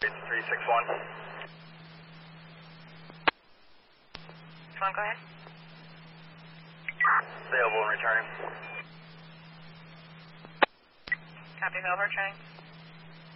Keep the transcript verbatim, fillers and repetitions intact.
three six one. Come on, go ahead. Available and returning. Copy, available, returning.